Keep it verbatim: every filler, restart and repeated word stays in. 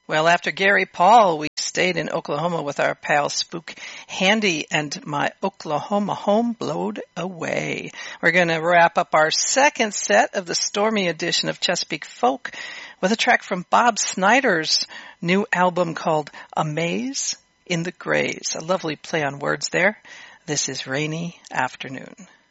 Well, after Gary Paul, we stayed in Oklahoma with our pal Spook Handy and My Oklahoma Home Blowed Away. We're going to wrap up our second set of the stormy edition of Chesapeake Folk with a track from Bob Snyder's new album called Amaze in the Grays. A lovely play on words there. This is Rainy Afternoon.